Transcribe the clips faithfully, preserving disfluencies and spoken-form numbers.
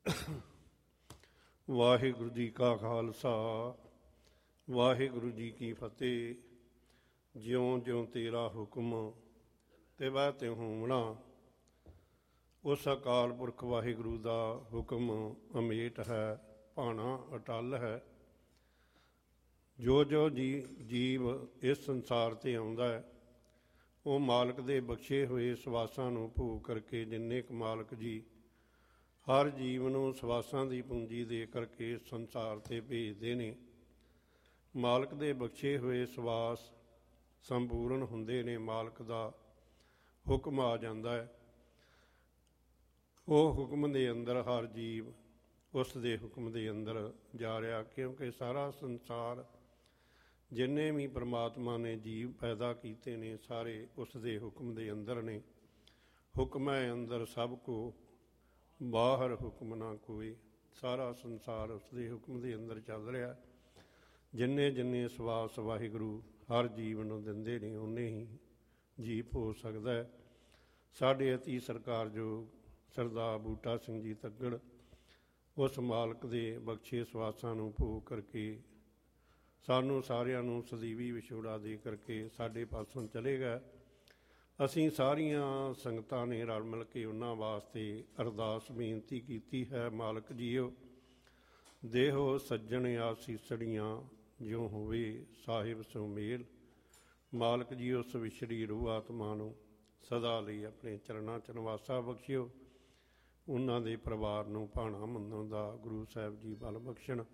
ਵਾਹਿਗੁਰੂ ਜੀ ਕਾ ਖਾਲਸਾ, ਵਾਹਿਗੁਰੂ ਜੀ ਕੀ ਫਤਿਹ। ਜਿਉਂ ਜਿਉਂ ਤੇਰਾ ਹੁਕਮ ਤਿਵੈ ਤਿਉ ਹੋਵਣਾ। ਉਸ ਅਕਾਲ ਪੁਰਖ ਵਾਹਿਗੁਰੂ ਦਾ ਹੁਕਮ ਅਮੇਟ ਹੈ, ਭਾਣਾ ਅਟੱਲ ਹੈ। ਜੋ ਜੋ ਜੀ ਜੀਵ ਇਸ ਸੰਸਾਰ 'ਤੇ ਆਉਂਦਾ ਹੈ, ਉਹ ਮਾਲਕ ਦੇ ਬਖਸ਼ੇ ਹੋਏ ਸਵਾਸਾਂ ਨੂੰ ਭੋਗ ਕਰਕੇ, ਜਿੰਨੇ ਕੁ ਮਾਲਕ ਜੀ ਹਰ ਜੀਵ ਨੂੰ ਸਵਾਸਾਂ ਦੀ ਪੂੰਜੀ ਦੇ ਕਰਕੇ ਸੰਸਾਰ 'ਤੇ ਭੇਜਦੇ ਨੇ। ਮਾਲਕ ਦੇ ਬਖਸ਼ੇ ਹੋਏ ਸਵਾਸ ਸੰਪੂਰਨ ਹੁੰਦੇ ਨੇ, ਮਾਲਕ ਦਾ ਹੁਕਮ ਆ ਜਾਂਦਾ ਹੈ। ਉਹ ਹੁਕਮ ਦੇ ਅੰਦਰ ਹਰ ਜੀਵ ਉਸ ਦੇ ਹੁਕਮ ਦੇ ਅੰਦਰ ਜਾ ਰਿਹਾ, ਕਿਉਂਕਿ ਸਾਰਾ ਸੰਸਾਰ ਜਿੰਨੇ ਵੀ ਪਰਮਾਤਮਾ ਨੇ ਜੀਵ ਪੈਦਾ ਕੀਤੇ ਨੇ, ਸਾਰੇ ਉਸ ਦੇ ਹੁਕਮ ਦੇ ਅੰਦਰ ਨੇ। ਹੁਕਮ ਹੈ ਅੰਦਰ ਸਭ ਕੋ, ਬਾਹਰ ਹੁਕਮ ਨਾ ਕੋਈ। ਸਾਰਾ ਸੰਸਾਰ ਉਸ ਦੇ ਹੁਕਮ ਦੇ ਅੰਦਰ ਚੱਲ ਰਿਹਾ। ਜਿੰਨੇ ਜਿੰਨੇ ਸਵਾਸ ਵਾਹਿਗੁਰੂ ਹਰ ਜੀਵ ਨੂੰ ਦਿੰਦੇ ਨੇ, ਉਨੇ ਹੀ ਜੀਵ ਹੋ ਸਕਦਾ ਹੈ। ਸਾਡੇ ਅਤੀ ਸਤਿਕਾਰਯੋਗ ਸਰਦਾਰ ਬੂਟਾ ਸਿੰਘ ਜੀ ਤੱਗੜ ਉਸ ਮਾਲਕ ਦੇ ਬਖਸ਼ੇ ਸਵਾਸਾਂ ਨੂੰ ਭੋਗ ਕਰਕੇ ਸਾਨੂੰ ਸਾਰਿਆਂ ਨੂੰ ਸਦੀਵੀ ਵਿਛੋੜਾ ਦੇ ਕਰਕੇ ਸਾਡੇ ਪਾਸੋਂ ਚਲੇ ਗਏ। ਅਸੀਂ ਸਾਰੀਆਂ ਸੰਗਤਾਂ ਨੇ ਰਲ ਮਿਲ ਕੇ ਉਹਨਾਂ ਵਾਸਤੇ ਅਰਦਾਸ ਬੇਨਤੀ ਕੀਤੀ ਹੈ। ਮਾਲਕ ਜੀਓ, ਦੇਹੋ ਸੱਜਣ ਆਸੀਸੜੀਆਂ, ਜਿਉਂ ਹੋਵੇ ਸਾਹਿਬ ਸੋ ਮੇਲ। ਮਾਲਕ ਜੀ ਉਸ ਵਿਛੜੀ ਰੂਹ ਆਤਮਾ ਨੂੰ ਸਦਾ ਲਈ ਆਪਣੇ ਚਰਨਾਂ 'ਚ ਨਿਵਾਸਾ ਬਖਸ਼ਿਓ। ਉਹਨਾਂ ਦੇ ਪਰਿਵਾਰ ਨੂੰ ਭਾਣਾ ਮੰਨਣ ਦਾ ਗੁਰੂ ਸਾਹਿਬ ਜੀ ਬਲ ਬਖਸ਼ਣ।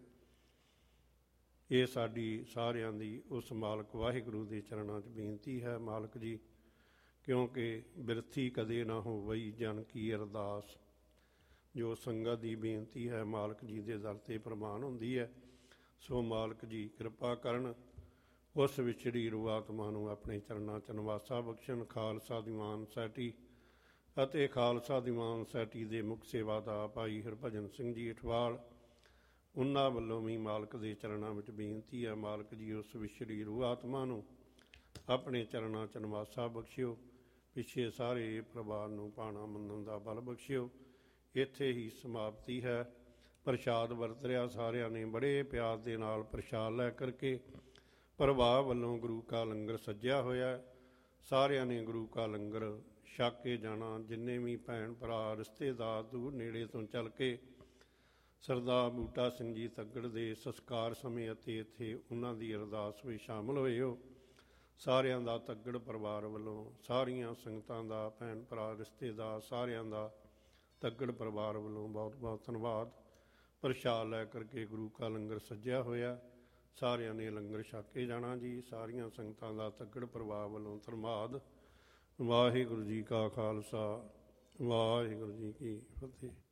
ਇਹ ਸਾਡੀ ਸਾਰਿਆਂ ਦੀ ਉਸ ਮਾਲਕ ਵਾਹਿਗੁਰੂ ਦੇ ਚਰਨਾਂ 'ਚ ਬੇਨਤੀ ਹੈ। ਮਾਲਕ ਜੀ, ਕਿਉਂਕਿ ਬਿਰਥੀ ਕਦੇ ਨਾ ਹੋਵਈ ਜਨ ਕੀ ਅਰਦਾਸ। ਜੋ ਸੰਗਤ ਦੀ ਬੇਨਤੀ ਹੈ ਮਾਲਕ ਜੀ ਦੇ ਦਰ 'ਤੇ ਪ੍ਰਵਾਨ ਹੁੰਦੀ ਹੈ। ਸੋ ਮਾਲਕ ਜੀ ਕਿਰਪਾ ਕਰਨ, ਉਸ ਵਿਛੜੀ ਰੂਹ ਆਤਮਾ ਨੂੰ ਆਪਣੇ ਚਰਨਾਂ 'ਚ ਨਿਵਾਸਾ ਬਖਸ਼ਣ। ਖਾਲਸਾ ਦੀਵਾਨ ਸੈਟੀ ਅਤੇ ਖਾਲਸਾ ਦੀਵਾਨ ਸੈਟੀ ਦੇ ਮੁੱਖ ਸੇਵਾਦਾਰ ਭਾਈ ਹਰਭਜਨ ਸਿੰਘ ਜੀ ਅਠਵਾਲ, ਉਹਨਾਂ ਵੱਲੋਂ ਵੀ ਮਾਲਕ ਦੇ ਚਰਨਾਂ ਵਿੱਚ ਬੇਨਤੀ ਹੈ। ਮਾਲਕ ਜੀ ਉਸ ਵਿਛੜੀ ਰੂਹ ਆਤਮਾ ਨੂੰ ਆਪਣੇ ਚਰਨਾਂ 'ਚ ਨਿਵਾਸਾ ਬਖਸ਼ਿਓ। ਪਿੱਛੇ ਸਾਰੇ ਪਰਿਵਾਰ ਨੂੰ ਭਾਣਾ ਮੰਨਣ ਦਾ ਬਲ ਬਖਸ਼ਿਓ। ਇੱਥੇ ਹੀ ਸਮਾਪਤੀ ਹੈ। ਪ੍ਰਸ਼ਾਦ ਵਰਤ ਰਿਹਾ ਸਾਰਿਆਂ ਨੇ ਬੜੇ ਪਿਆਰ ਦੇ ਨਾਲ ਪ੍ਰਸ਼ਾਦ ਲੈ ਕਰਕੇ। ਪਰਿਵਾਰ ਵੱਲੋਂ ਗੁਰੂ ਕਾ ਲੰਗਰ ਸੱਜਿਆ ਹੋਇਆ, ਸਾਰਿਆਂ ਨੇ ਗੁਰੂ ਕਾ ਲੰਗਰ ਛਕ ਕੇ ਜਾਣਾ। ਜਿੰਨੇ ਵੀ ਭੈਣ ਭਰਾ ਰਿਸ਼ਤੇਦਾਰ ਦੂਰ ਨੇੜੇ ਤੋਂ ਚੱਲ ਕੇ ਸਰਦਾਰ ਬੂਟਾ ਸਿੰਘ ਜੀ ਤੱਗੜ ਦੇ ਸੰਸਕਾਰ ਸਮੇਂ ਅਤੇ ਇੱਥੇ ਉਹਨਾਂ ਦੀ ਅਰਦਾਸ ਵਿੱਚ ਸ਼ਾਮਲ ਹੋਏ ਹੋ, ਸਾਰਿਆਂ ਦਾ ਤੱਗੜ ਪਰਿਵਾਰ ਵੱਲੋਂ, ਸਾਰੀਆਂ ਸੰਗਤਾਂ ਦਾ, ਭੈਣ ਭਰਾ ਰਿਸ਼ਤੇਦਾਰ ਸਾਰਿਆਂ ਦਾ ਤੱਗੜ ਪਰਿਵਾਰ ਵੱਲੋਂ ਬਹੁਤ ਬਹੁਤ ਧੰਨਵਾਦ। ਪ੍ਰਸ਼ਾਦ ਲੈ ਕਰਕੇ ਗੁਰੂ ਕਾ ਲੰਗਰ ਸੱਜਿਆ ਹੋਇਆ, ਸਾਰਿਆਂ ਨੇ ਲੰਗਰ ਛਕ ਕੇ ਜਾਣਾ ਜੀ। ਸਾਰੀਆਂ ਸੰਗਤਾਂ ਦਾ ਤੱਗੜ ਪਰਿਵਾਰ ਵੱਲੋਂ ਧੰਨਵਾਦ। ਵਾਹਿਗੁਰੂ ਜੀ ਕਾ ਖਾਲਸਾ, ਵਾਹਿਗੁਰੂ ਜੀ ਕੀ ਫਤਿਹ।